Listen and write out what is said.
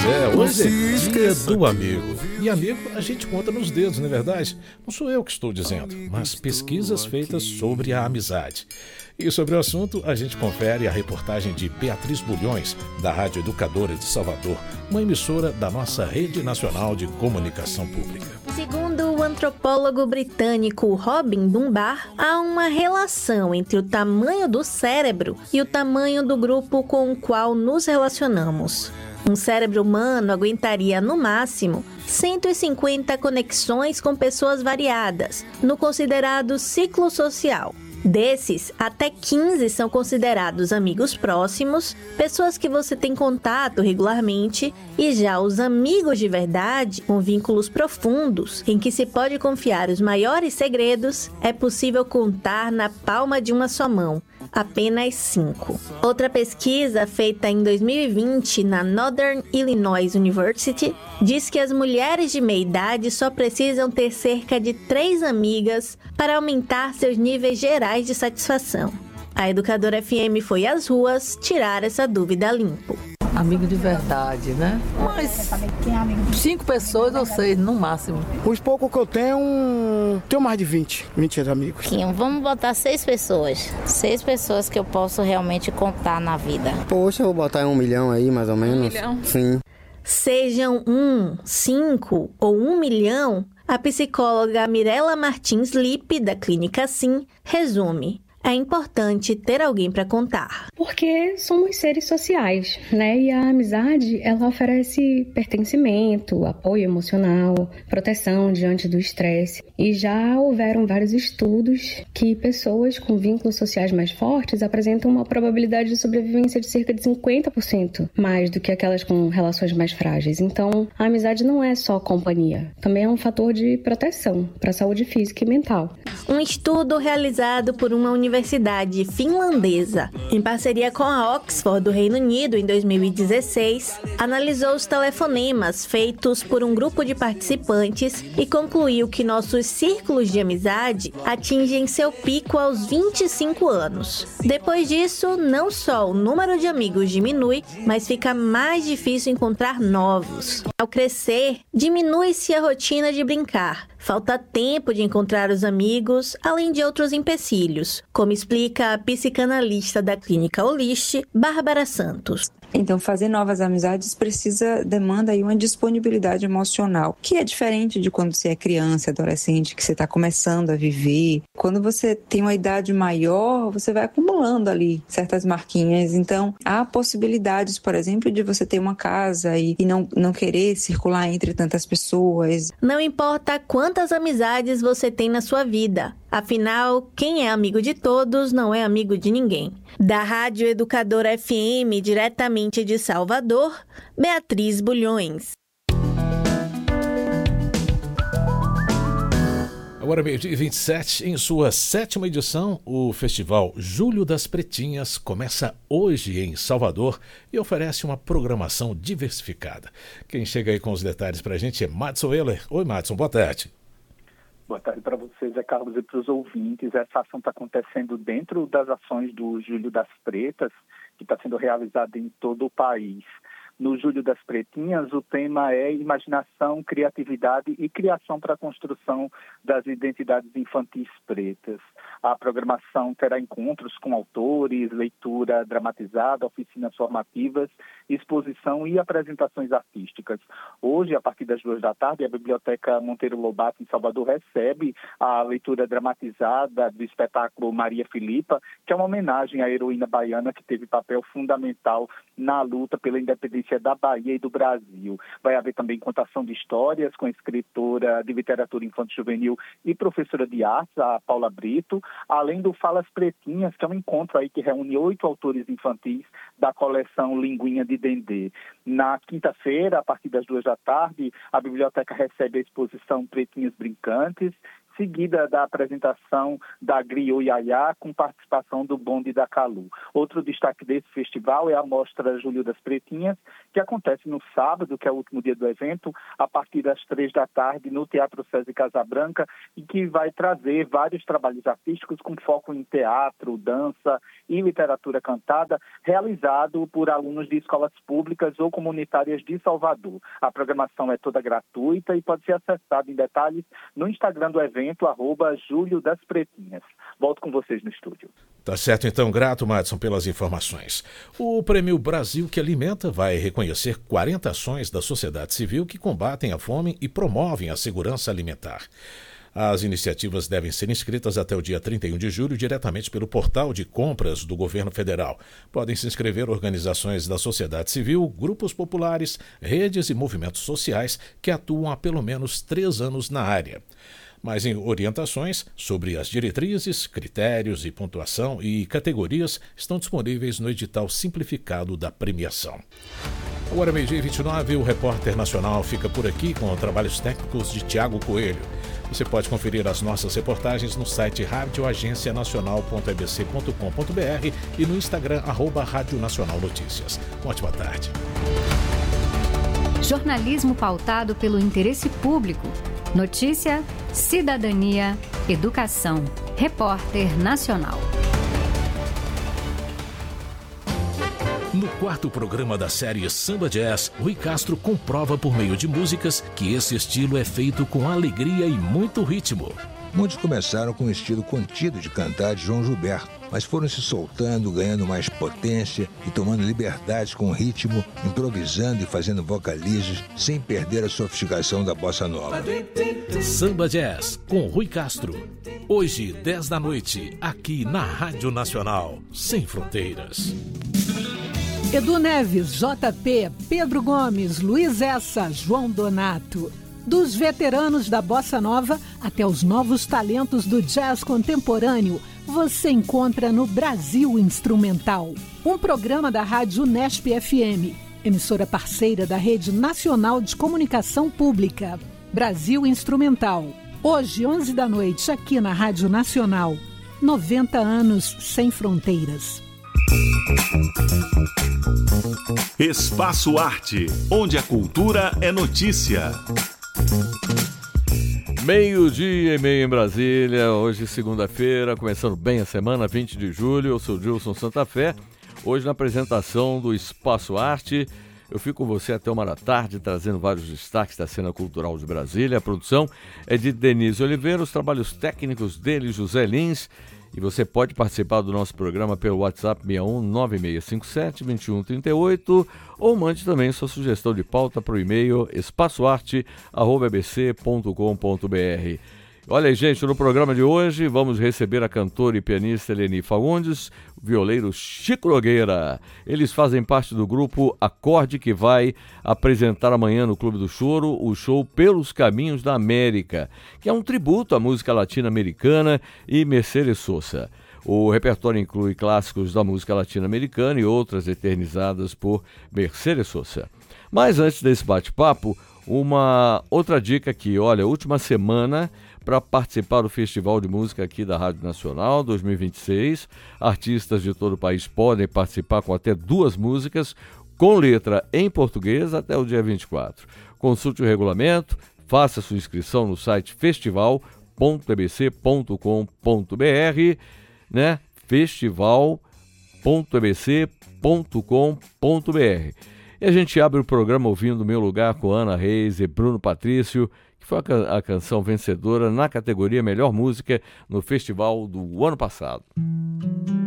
Hoje é dia do amigo. E amigo a gente conta nos dedos, não é verdade? Não sou eu que estou dizendo, mas pesquisas feitas sobre a amizade. E sobre o assunto, a gente confere a reportagem de Beatriz Bulhões, da Rádio Educadora de Salvador, uma emissora da nossa Rede Nacional de Comunicação Pública. Segundo o antropólogo britânico Robin Dunbar, há uma relação entre o tamanho do cérebro e o tamanho do grupo com o qual nos relacionamos. Um cérebro humano aguentaria, no máximo, 150 conexões com pessoas variadas, no considerado ciclo social. Desses, até 15 são considerados amigos próximos, pessoas que você tem contato regularmente, e já os amigos de verdade, com vínculos profundos, em que se pode confiar os maiores segredos, é possível contar na palma de uma só mão, apenas 5. Outra pesquisa feita em 2020 na Northern Illinois University diz que as mulheres de meia idade só precisam ter cerca de 3 amigas para aumentar seus níveis gerais de satisfação. A Educadora FM foi às ruas tirar essa dúvida a limpo. Amigo de verdade, né? Mas 5 pessoas ou 6 no máximo. Os poucos que eu tenho mais de 20 amigos. Vamos botar 6 pessoas. 6 pessoas que eu posso realmente contar na vida. Poxa, eu vou botar 1 milhão aí, mais ou menos. 1 milhão? Sim. Sejam 1, 5 ou 1 milhão, a psicóloga Mirela Martins Lippe, da Clínica Sim, resume. É importante ter alguém para contar. Porque somos seres sociais, né? E a amizade, ela oferece pertencimento, apoio emocional, proteção diante do estresse. E já houveram vários estudos que pessoas com vínculos sociais mais fortes apresentam uma probabilidade de sobrevivência de cerca de 50% mais do que aquelas com relações mais frágeis. Então, a amizade não é só companhia, também é um fator de proteção para a saúde física e mental. Um estudo realizado por uma universidade finlandesa, em parceria com a Oxford do Reino Unido em 2016, analisou os telefonemas feitos por um grupo de participantes e concluiu que nossos círculos de amizade atingem seu pico aos 25 anos. Depois disso, não só o número de amigos diminui, mas fica mais difícil encontrar novos. Ao crescer, diminui-se a rotina de brincar, falta tempo de encontrar os amigos, além de outros empecilhos, como explica a psicanalista da Clínica Olist, Bárbara Santos. Então, fazer novas amizades demanda aí uma disponibilidade emocional, que é diferente de quando você é criança, adolescente, que você está começando a viver. Quando você tem uma idade maior, você vai acumulando ali certas marquinhas. Então, há possibilidades, por exemplo, de você ter uma casa e não querer circular entre tantas pessoas. Não importa quantas amizades você tem na sua vida. Afinal, quem é amigo de todos não é amigo de ninguém. Da Rádio Educadora FM, diretamente de Salvador, Beatriz Bulhões. Agora, meio-dia e 27, em sua 7ª edição, o Festival Julho das Pretinhas começa hoje em Salvador e oferece uma programação diversificada. Quem chega aí com os detalhes para a gente é Madson Euler. Oi, Madson, boa tarde. Boa tarde para vocês, Carlos, e para os ouvintes. Essa ação está acontecendo dentro das ações do Julho das Pretas, que está sendo realizada em todo o país. No Julho das Pretinhas, o tema é imaginação, criatividade e criação para a construção das identidades infantis pretas. A programação terá encontros com autores, leitura dramatizada, oficinas formativas, exposição e apresentações artísticas. Hoje, a partir das 14h, a Biblioteca Monteiro Lobato, em Salvador, recebe a leitura dramatizada do espetáculo Maria Filipa, que é uma homenagem à heroína baiana que teve papel fundamental na luta pela independência da Bahia e do Brasil. Vai haver também contação de histórias com a escritora de literatura infanto-juvenil e professora de artes, a Paula Brito, além do Falas Pretinhas, que é um encontro aí que reúne 8 autores infantis da coleção Linguinha de Dendê. Na quinta-feira, a partir das 14h, a biblioteca recebe a exposição Pretinhas Brincantes, seguida da apresentação da Grioiaiá, com participação do Bonde da Calu. Outro destaque desse festival é a Mostra Julho das Pretinhas, que acontece no sábado, que é o último dia do evento, a partir das 15h, no Teatro César Casabranca, e que vai trazer vários trabalhos artísticos com foco em teatro, dança e literatura cantada, realizados realizado por alunos de escolas públicas ou comunitárias de Salvador. A programação é toda gratuita e pode ser acessada em detalhes no Instagram do evento, @Julho das Pretinhas. Volto com vocês no estúdio. Tá certo, então, grato, Madson, pelas informações. O Prêmio Brasil que Alimenta vai reconhecer 40 ações da sociedade civil que combatem a fome e promovem a segurança alimentar. As iniciativas devem ser inscritas até o dia 31 de julho diretamente pelo portal de compras do governo federal. Podem se inscrever organizações da sociedade civil, grupos populares, redes e movimentos sociais que atuam há pelo menos 3 anos na área. Mais orientações sobre as diretrizes, critérios e pontuação e categorias estão disponíveis no edital simplificado da premiação. Agora, 12h29, o Repórter Nacional fica por aqui com trabalhos técnicos de Tiago Coelho. Você pode conferir as nossas reportagens no site radioagencianacional.ebc.com.br e no Instagram @Rádio Nacional Notícias. Uma ótima tarde. Jornalismo pautado pelo interesse público. Notícia, cidadania, educação. Repórter Nacional. No 4º programa da série Samba Jazz, Rui Castro comprova por meio de músicas que esse estilo é feito com alegria e muito ritmo. Muitos começaram com o estilo contido de cantar de João Gilberto, mas foram se soltando, ganhando mais potência e tomando liberdades com o ritmo, improvisando e fazendo vocalizes sem perder a sofisticação da bossa nova. Samba Jazz com Rui Castro. Hoje, 10 da noite, aqui na Rádio Nacional, sem fronteiras. Edu Neves, JP, Pedro Gomes, Luiz Essa, João Donato. Dos veteranos da bossa nova até os novos talentos do jazz contemporâneo, você encontra no Brasil Instrumental. Um programa da Rádio Unesp FM, emissora parceira da Rede Nacional de Comunicação Pública. Brasil Instrumental. Hoje, 11 da noite, aqui na Rádio Nacional. 90 anos sem fronteiras. Espaço Arte, onde a cultura é notícia. 12:30 em Brasília, hoje segunda-feira, começando bem a semana, 20 de julho, eu sou Gilson Santa Fé, hoje na apresentação do Espaço Arte, eu fico com você até 1 da tarde, trazendo vários destaques da cena cultural de Brasília, a produção é de Denise Oliveira, os trabalhos técnicos dele, José Lins, e você pode participar do nosso programa pelo WhatsApp 6196572138 ou mande também sua sugestão de pauta para o e-mail espaçoarte@ebc.com.br. Olha aí, gente, no programa de hoje vamos receber a cantora e pianista Eleni Fagundes, o violeiro Chico Nogueira. Eles fazem parte do grupo Acorde, que vai apresentar amanhã no Clube do Choro o show Pelos Caminhos da América, que é um tributo à música latino-americana e Mercedes Sosa. O repertório inclui clássicos da música latino-americana e outras eternizadas por Mercedes Sosa. Mas antes desse bate-papo, uma outra dica aqui, olha, última semana para participar do Festival de Música aqui da Rádio Nacional 2026. Artistas de todo o país podem participar com até 2 músicas, com letra em português até o dia 24. Consulte o regulamento, faça sua inscrição no site festival.ebc.com.br, né? festival.ebc.com.br. E a gente abre o programa ouvindo Meu Lugar com Ana Reis e Bruno Patrício, que foi a canção vencedora na categoria Melhor Música no festival do ano passado.